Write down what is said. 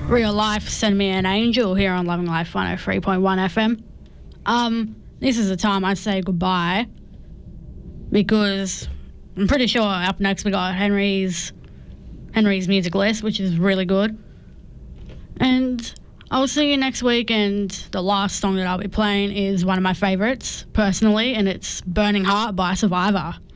Real Life, Send Me an Angel here on Loving Life 103.1 FM. This is the time I say goodbye because I'm pretty sure up next we got Henry's music list, which is really good. And I'll see you next week, and the last song that I'll be playing is one of my favourites personally, and it's Burning Heart by Survivor.